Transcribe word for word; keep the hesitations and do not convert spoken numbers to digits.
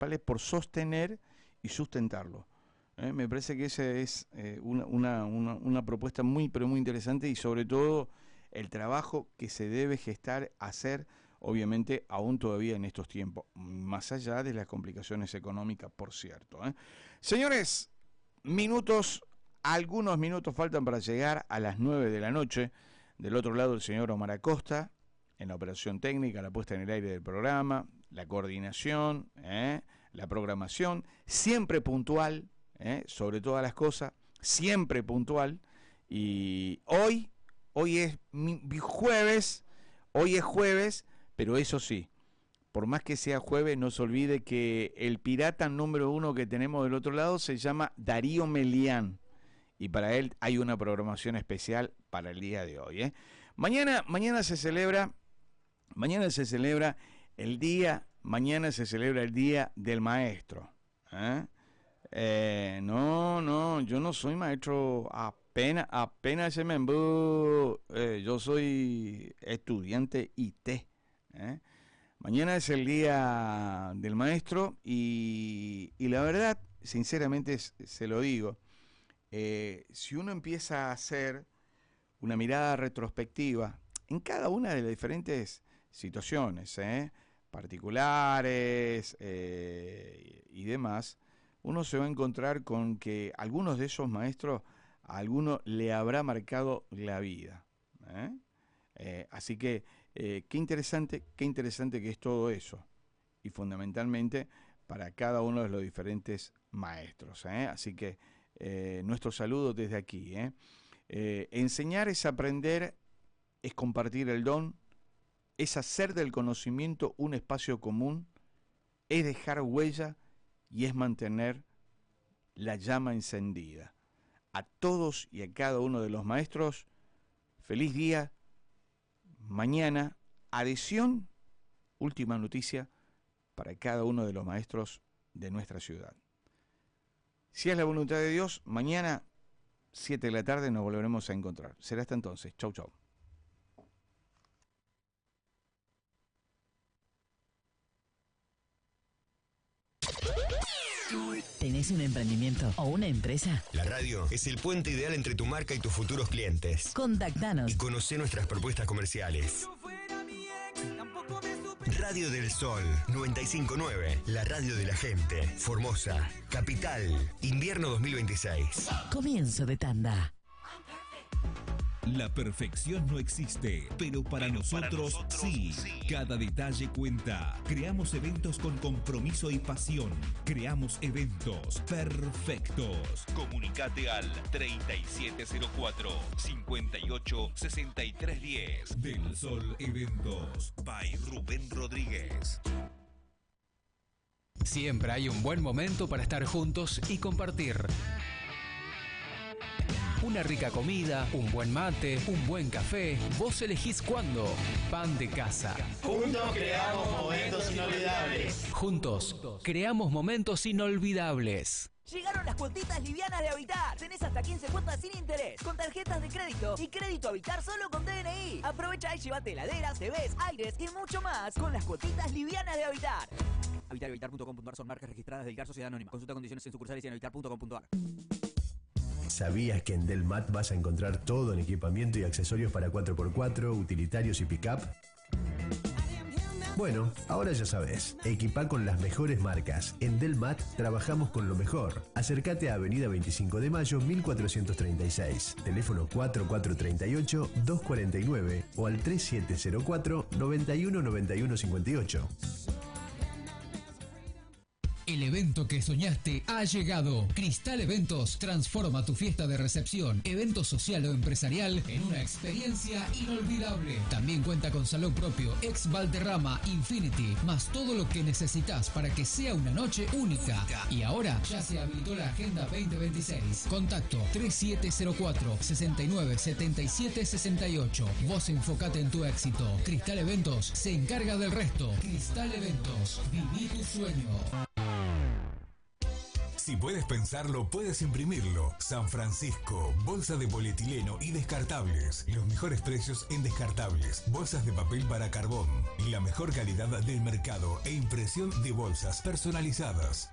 por sostener y sustentarlo. Eh, me parece que esa es eh, una, una, una, una propuesta muy, pero muy interesante, y sobre todo el trabajo que se debe gestar, hacer, obviamente, aún todavía en estos tiempos, más allá de las complicaciones económicas, por cierto. ¿eh? Señores, minutos, algunos minutos faltan para llegar a las nueve de la noche. Del otro lado, el señor Omar Acosta, en la operación técnica, la puesta en el aire del programa, la coordinación, ¿eh? la programación, siempre puntual, ¿eh? sobre todas las cosas, siempre puntual. Y hoy, hoy es mi, mi jueves, hoy es jueves, pero eso sí, por más que sea jueves, no se olvide que el pirata número uno que tenemos del otro lado se llama Darío Melián, y para él hay una programación especial para el día de hoy. ¿eh? Mañana, mañana se celebra, mañana se celebra el día, mañana se celebra el día del maestro. ¿eh? Eh, no, no, yo no soy maestro, apenas, apenas se me embu, eh, yo soy estudiante I T. ¿eh? Mañana es el día del maestro y, y la verdad, sinceramente se lo digo, eh, si uno empieza a hacer una mirada retrospectiva en cada una de las diferentes situaciones, ¿eh? particulares eh, y demás, uno se va a encontrar con que algunos de esos maestros, a alguno le habrá marcado la vida. ¿eh? Eh, así que eh, qué interesante, qué interesante que es todo eso, y fundamentalmente para cada uno de los diferentes maestros. ¿eh? Así que eh, nuestro saludo desde aquí. ¿eh? Eh, enseñar es aprender, es compartir el don, es hacer del conocimiento un espacio común, es dejar huella y es mantener la llama encendida. A todos y a cada uno de los maestros, feliz día. Mañana, adhesión, última noticia para cada uno de los maestros de nuestra ciudad. Si es la voluntad de Dios, mañana, siete de la tarde, nos volveremos a encontrar. Será hasta entonces. Chau, chau. ¿Tenés un emprendimiento o una empresa? La radio es el puente ideal entre tu marca y tus futuros clientes. Contactanos Y conocé nuestras propuestas comerciales. Radio del Sol noventa y cinco punto nueve, la radio de la gente. Formosa, Capital, invierno dos mil veintiséis. Comienzo de tanda. La perfección no existe, pero para, pero nosotros, para nosotros sí. sí. Cada detalle cuenta. Creamos eventos con compromiso y pasión. Creamos eventos perfectos. Comunicate al treinta y siete cero cuatro, cincuenta y ocho, sesenta y tres diez. Del Sol Eventos, by Rubén Rodríguez. Siempre hay un buen momento para estar juntos y compartir. Una rica comida, un buen mate, un buen café. Vos elegís cuándo. Pan de casa. Juntos creamos momentos inolvidables. Juntos creamos momentos inolvidables. Llegaron las cuotitas livianas de Habitar. Tenés hasta quince cuotas sin interés, con tarjetas de crédito y crédito Habitar solo con D N I. Aprovecha y llévate heladeras, T Vs, aires y mucho más con las cuotitas livianas de Habitar. Habitar y Habitar punto com punto ar son marcas registradas de Habitar Sociedad Anónima. Consulta condiciones en sucursales y en habitar punto com punto ar. ¿Sabías que en Delmat vas a encontrar todo en equipamiento y accesorios para cuatro por cuatro, utilitarios y pick-up? Bueno, ahora ya sabes, equipá con las mejores marcas. En Delmat trabajamos con lo mejor. Acércate a Avenida veinticinco de mayo, mil cuatrocientos treinta y seis. Teléfono cuatro cuatro tres ocho, dos cuatro nueve o al tres siete cero cuatro, nueve uno nueve uno cinco ocho. El evento que soñaste ha llegado. Cristal Eventos transforma tu fiesta de recepción, evento social o empresarial en una experiencia inolvidable. También cuenta con salón propio, ex Valderrama, Infinity, más todo lo que necesitas para que sea una noche única. Y ahora ya se habilitó la Agenda veinte veintiséis. Contacto tres siete cero cuatro, sesenta y nueve, setenta y siete, sesenta y ocho. Vos enfocate en tu éxito. Cristal Eventos se encarga del resto. Cristal Eventos, viví tu sueño. Si puedes pensarlo, puedes imprimirlo. San Francisco, bolsa de polietileno y descartables. Los mejores precios en descartables, bolsas de papel para carbón y la mejor calidad del mercado e impresión de bolsas personalizadas.